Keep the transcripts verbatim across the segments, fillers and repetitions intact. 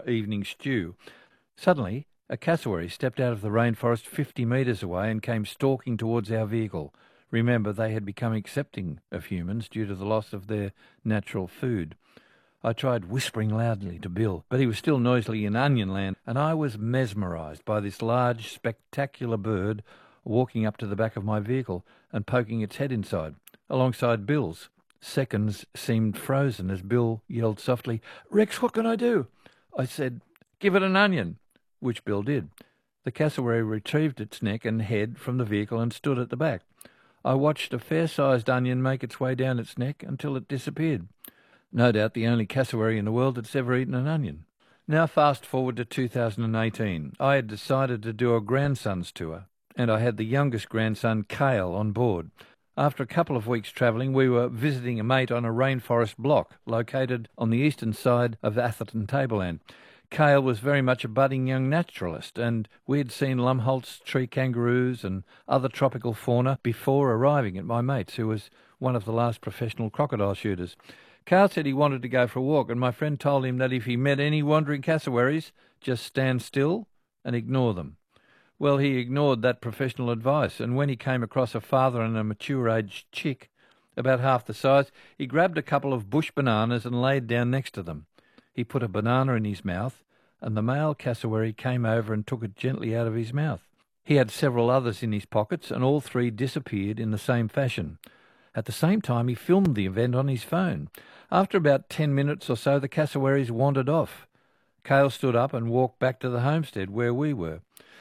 evening stew. Suddenly, a cassowary stepped out of the rainforest fifty metres away and came stalking towards our vehicle. Remember, they had become accepting of humans due to the loss of their natural food. I tried whispering loudly to Bill, but he was still noisily in onion land, and I was mesmerised by this large, spectacular bird walking up to the back of my vehicle and poking its head inside, alongside Bill's. Seconds seemed frozen as Bill yelled softly, "Rex, what can I do?" I said, "Give it an onion," which Bill did. The cassowary retrieved its neck and head from the vehicle and stood at the back. I watched a fair-sized onion make its way down its neck until it disappeared. No doubt the only cassowary in the world that's ever eaten an onion. Now fast forward to two thousand eighteen. I had decided to do a grandson's tour, and I had the youngest grandson, Cale, on board. After a couple of weeks travelling, we were visiting a mate on a rainforest block located on the eastern side of Atherton Tableland. Cale was very much a budding young naturalist, and we had seen Lumholtz tree kangaroos and other tropical fauna before arriving at my mate's, who was one of the last professional crocodile shooters. Cale said he wanted to go for a walk, and my friend told him that if he met any wandering cassowaries, just stand still and ignore them. Well, he ignored that professional advice, and when he came across a father and a mature-aged chick, about half the size, he grabbed a couple of bush bananas and laid down next to them. He put a banana in his mouth, and the male cassowary came over and took it gently out of his mouth. He had several others in his pockets, and all three disappeared in the same fashion. At the same time, he filmed the event on his phone. After about ten minutes or so, the cassowaries wandered off. Cale stood up and walked back to the homestead where we were.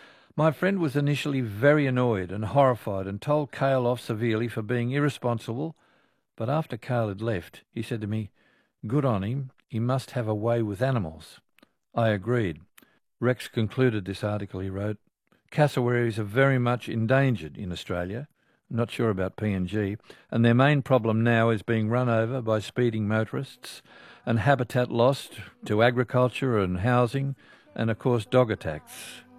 My friend was initially very annoyed and horrified and told Cale off severely for being irresponsible, but after Cale had left, he said to me, "Good on him, he must have a way with animals." I agreed. Rex concluded this article, he wrote, "Cassowaries are very much endangered in Australia. Not sure about P N G, and their main problem now is being run over by speeding motorists and habitat lost to agriculture and housing and, of course, dog attacks."